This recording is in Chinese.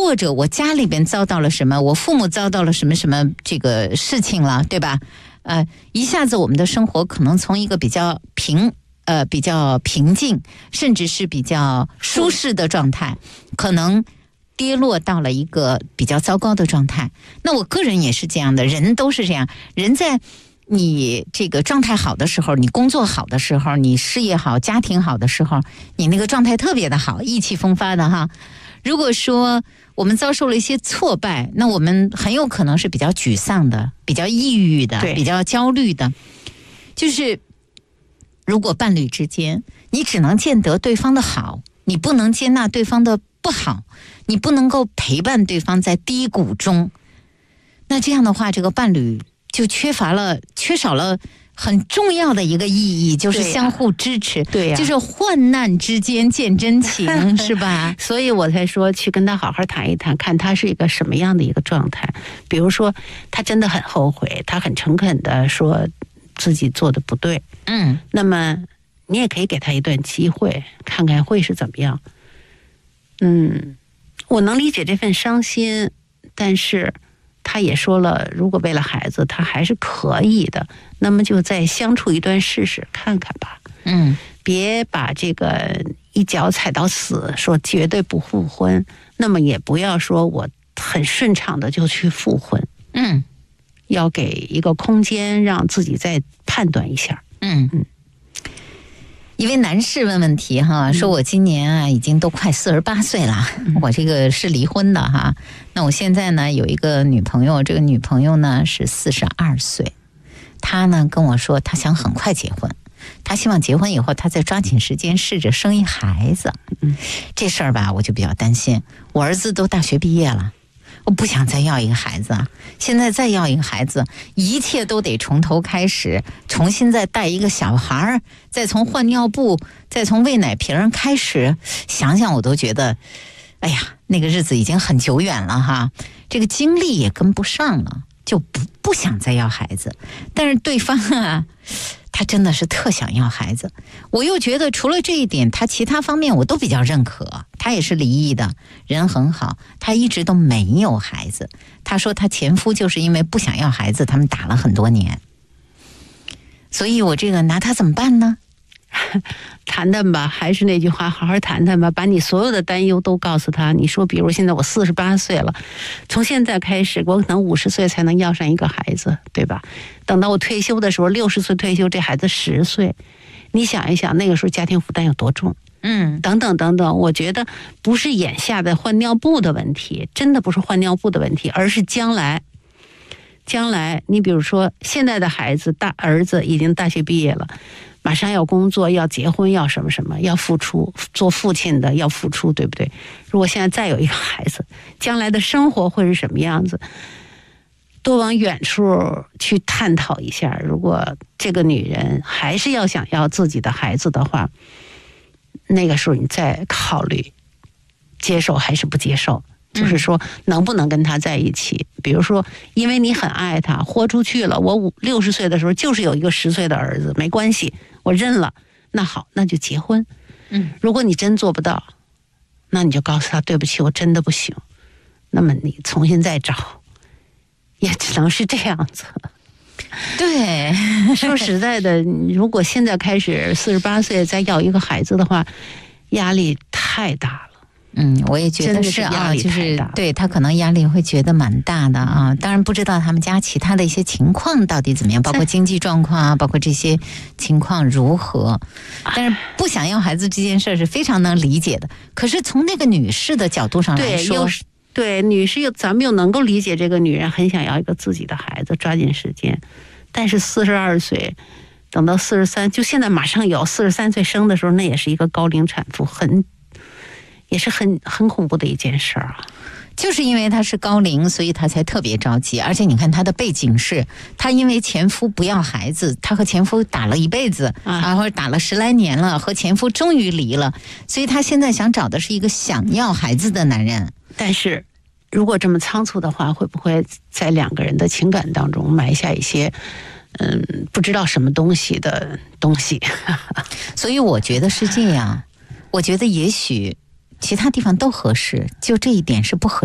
或者我家里边遭到了什么，我父母遭到了什么什么这个事情了，对吧？一下子我们的生活可能从一个比较平静，甚至是比较舒适的状态，可能跌落到了一个比较糟糕的状态。那我个人也是这样的，人都是这样，人在你这个状态好的时候，你工作好的时候，你事业好，家庭好的时候，你那个状态特别的好，意气风发的哈。如果说我们遭受了一些挫败，那我们很有可能是比较沮丧的，比较抑郁的，比较焦虑的。就是如果伴侣之间，你只能见得对方的好，你不能接纳对方的不好，你不能够陪伴对方在低谷中，那这样的话，这个伴侣就缺少了很重要的一个意义，就是相互支持， 对呀， 就是患难之间见真情，是吧？ 所以我才说去跟他好好谈一谈，看他是一个什么样的一个状态。比如说，他真的很后悔，他很诚恳的说自己做的不对，那么你也可以给他一段机会，看看会是怎么样。我能理解这份伤心，但是他也说了，如果为了孩子，他还是可以的，那么就再相处一段试试看看吧。别把这个一脚踩到死，说绝对不复婚，那么也不要说我很顺畅的就去复婚。要给一个空间，让自己再判断一下。 一位男士问问题哈，说我今年啊已经都快48岁了，我这个是离婚的哈。那我现在呢有一个女朋友，这个女朋友呢是42岁，她呢跟我说她想很快结婚，她希望结婚以后她再抓紧时间试着生一孩子。这事儿吧我就比较担心，我儿子都大学毕业了，我不想再要一个孩子啊！现在再要一个孩子，一切都得从头开始，重新再带一个小孩，再从换尿布，再从喂奶瓶开始，想想我都觉得，哎呀，那个日子已经很久远了哈，这个精力也跟不上了，就不想再要孩子。但是对方啊，他真的是特想要孩子，我又觉得除了这一点，他其他方面我都比较认可。他也是离异的，人很好，他一直都没有孩子。他说他前夫就是因为不想要孩子，他们打了很多年。所以我这个拿他怎么办呢？ 谈谈吧，还是那句话，好好谈谈吧，把你所有的担忧都告诉他。你说，比如现在我48岁了，从现在开始，我可能50岁才能要上一个孩子，对吧？等到我退休的时候，60岁退休，这孩子10岁，你想一想，那个时候家庭负担有多重？等等等等，我觉得不是眼下的换尿布的问题，真的不是换尿布的问题，而是将来，你比如说现在的孩子，大儿子已经大学毕业了，马上要工作，要结婚，要什么什么，要付出，做父亲的要付出，对不对？如果现在再有一个孩子，将来的生活会是什么样子？多往远处去探讨一下。如果这个女人还是要想要自己的孩子的话，那个时候你再考虑接受还是不接受，就是说能不能跟他在一起。比如说因为你很爱他，豁出去了，我60岁的时候就是有一个10岁的儿子，没关系，我认了，那好，那就结婚。如果你真做不到，那你就告诉他对不起，我真的不行，那么你重新再找，也只能是这样子。 对， 说实在的，如果现在开始48岁再要一个孩子的话，压力太大了。 我也觉得是啊，就是对他可能压力会觉得蛮大的啊。当然不知道他们家其他的一些情况到底怎么样，包括经济状况啊，包括这些情况如何。但是不想要孩子这件事是非常能理解的。可是从那个女士的角度上来说， 对，女士咱们又能够理解这个女人很想要一个自己的孩子，抓紧时间。但是42岁，等到43，就现在马上有43岁生的时候，那也是一个高龄产妇，也是很恐怖的一件事啊。 就是因为她是高龄，所以她才特别着急。而且你看她的背景是，她因为前夫不要孩子，她和前夫打了一辈子或者打了10来年了，和前夫终于离了，所以她现在想找的是一个想要孩子的男人。 但是如果这么仓促的话，会不会在两个人的情感当中埋下一些不知道什么东西的东西？ 所以我觉得是这样，我觉得也许其他地方都合适，就这一点是不合适。